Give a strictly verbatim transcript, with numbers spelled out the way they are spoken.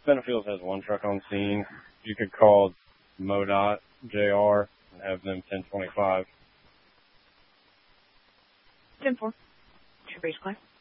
Benefield has one truck on scene. You could call MoDOT J R and have them ten twenty-five. ten four. Race class.